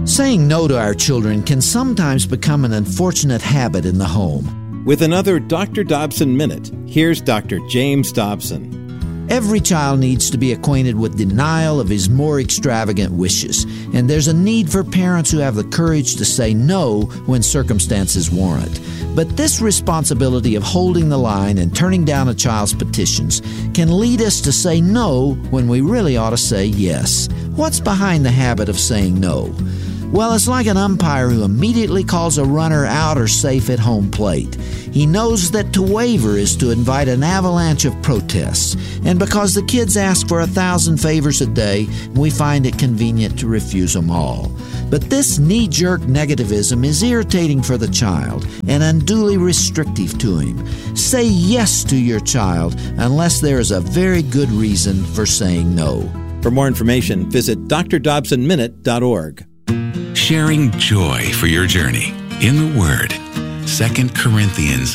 Saying no to our children can sometimes become an unfortunate habit in the home. With another Dr. Dobson Minute, here's Dr. James Dobson. Every child needs to be acquainted with denial of his more extravagant wishes, and there's a need for parents who have the courage to say no when circumstances warrant. But this responsibility of holding the line and turning down a child's petitions can lead us to say no when we really ought to say yes. What's behind the habit of saying no? Well, it's like an umpire who immediately calls a runner out or safe at home plate. He knows that to waver is to invite an avalanche of protests. And because the kids ask for 1,000 favors a day, we find it convenient to refuse them all. But this knee-jerk negativism is irritating for the child and unduly restrictive to him. Say yes to your child unless there is a very good reason for saying no. For more information, visit drdobsonminute.org. Sharing joy for your journey in the Word. 2 Corinthians